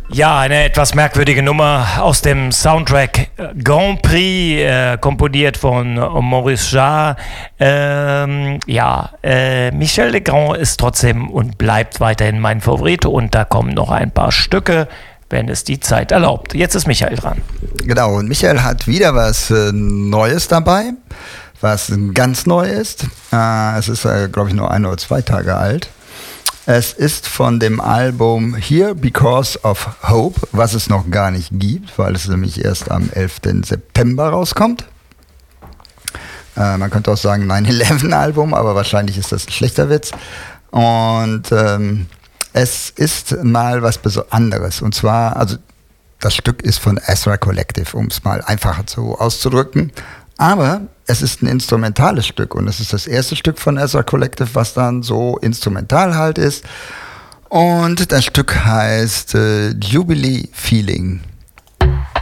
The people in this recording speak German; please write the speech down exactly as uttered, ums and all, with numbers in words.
Ja, eine etwas merkwürdige Nummer aus dem Soundtrack Grand Prix, äh, komponiert von Maurice Jarre. Ähm, ja, äh, Michel Legrand ist trotzdem und bleibt weiterhin mein Favorit und da kommen noch ein paar Stücke, wenn es die Zeit erlaubt. Jetzt ist Michael dran. Genau, und Michael hat wieder was äh, Neues dabei, was ganz neu ist. Äh, es ist, äh, glaube ich, nur ein oder zwei Tage alt. Es ist von dem Album Here Because of Hope, was es noch gar nicht gibt, weil es nämlich erst am elften September rauskommt. Äh, man könnte auch sagen nine eleven Album, aber wahrscheinlich ist das ein schlechter Witz. Und ähm, es ist mal was anderes. Und zwar, also das Stück ist von Ezra Collective, um es mal einfacher so auszudrücken. Aber es ist ein instrumentales Stück und es ist das erste Stück von Ezra Collective, was dann so instrumental halt ist. Und das Stück heißt äh, Jubilee Feeling.